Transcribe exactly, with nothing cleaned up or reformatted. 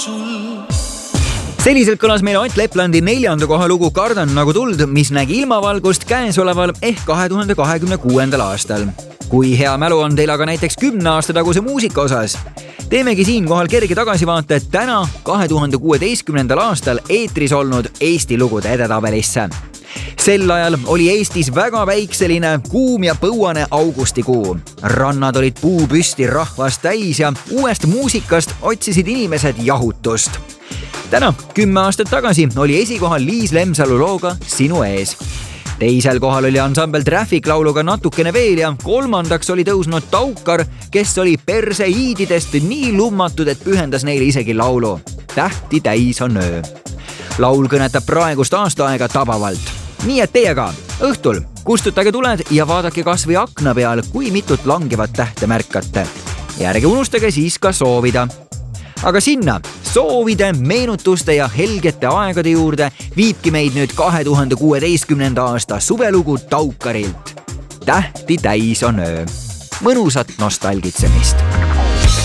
Selliselt kõlas meil Ott Leplandi neljanda koha lugu Kardan nagu tuld, mis nägi ilmavalgust käesoleval ehk kahe tuhande kahekümne kuuendal aastal. Kui hea mälu on teil aga näiteks kümne aasta taguse muusika osas? Teemegi siinkohal kerge tagasivaate täna kahe tuhande kuueteistkümnendal aastal eetris olnud Eesti lugude edetabelisse. Sel ajal oli Eestis väga väikseline, kuum ja põuane augustikuu. Rannad olid puu püsti rahvast täis ja uuest muusikast otsisid inimesed jahutust. Täna, kümme aastat tagasi, oli esikohal Liis Lemsalu looga Sinu ees. Teisel kohal oli ansambel Traffic lauluga Natukene veel ja kolmandaks oli tõusnud Taukar, kes oli perse iididest nii lummatud, et pühendas neile isegi laulu Tähti täis on öö. Laul kõnetab praegust aastaaega tabavalt. Nii et teiega õhtul kustutage tuled ja vaadake kas või akna peal, kui mitut langevat tähte märkate. Ja ärge unustage siis ka soovida. Aga sinna soovide, meenutuste ja helgete aegade juurde viibki meid nüüd kahe tuhande kuueteistkümnenda aasta suvelugu Taukarilt. Tähti täis on öö. Mõnusat nostalgitsemist.